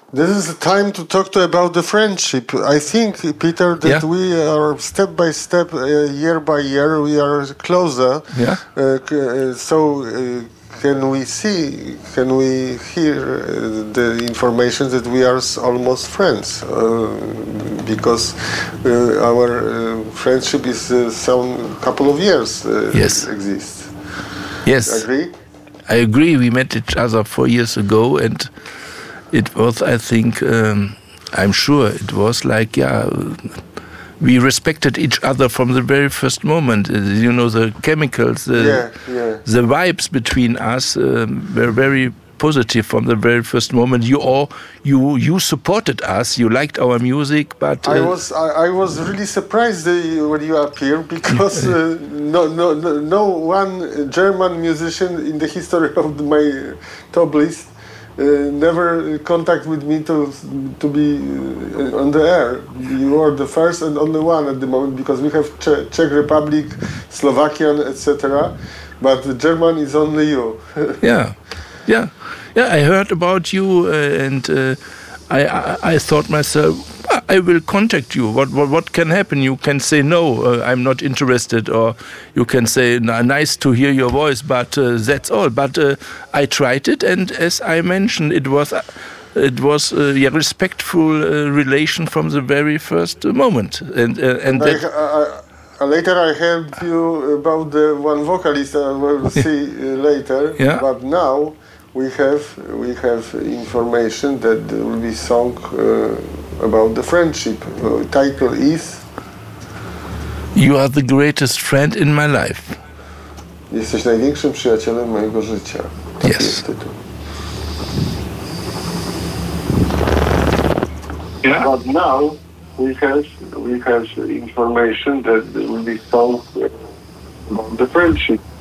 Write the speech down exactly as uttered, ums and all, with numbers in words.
This is the time to talk to about the friendship. I think, Peter, that yeah. we are step by step, uh, year by year, we are closer. Yeah. Uh, c- uh, so, uh, can we see, can we hear uh, the information that we are s- almost friends? Uh, because uh, our uh, friendship is uh, some couple of years uh, Yes. exists. Yes. Agree? I agree. We met each other four years ago, and it was, I think, um, I'm sure it was like, yeah, we respected each other from the very first moment. Uh, you know, the chemicals, the, Yeah, yeah. the vibes between us um, were very positive from the very first moment. You all, you you supported us. You liked our music, but uh, I was I, I was really surprised uh, when you appeared because uh, no, no no no one German musician in the history of my top list uh, never contact with me to to be uh, on the air. You are the first and only one at the moment because we have Czech, Czech Republic, Slovakian, et cetera. But the German is only you. yeah, yeah, yeah. I heard about you, uh, and uh, I, I I thought myself, I will contact you. What what what can happen? You can say no, uh, I'm not interested, or you can say nice to hear your voice, but uh, that's all. But uh, I tried it, and as I mentioned, it was. Uh, It was a yeah, respectful uh, relation from the very first moment, and uh, and I, that, I, I, later I heard you about the one vocalist. I will see uh, later. Yeah. But now we have we have information that there will be song uh, about the friendship. Uh, title is You are the greatest friend in my life. Jesteś największym przyjacielem mojego życia. Tak Yes. jest tytuł. Yeah. But now we have we have information that there will be song about the friendship.